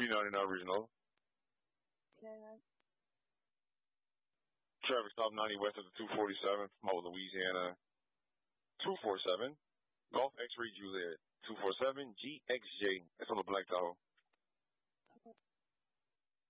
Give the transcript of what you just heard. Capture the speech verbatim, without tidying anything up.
B ninety-nine Regional. Okay. Traffic stop ninety west of the two forty-seven from Holt, Louisiana. two forty-seven. Golf X-Ray Juliet. two forty-seven G X J. That's on the Black Tahoe.